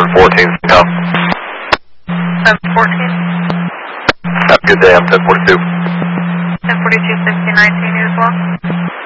1014, yeah. 714. Have a good day, I'm 1042. 1042, 1619 as well.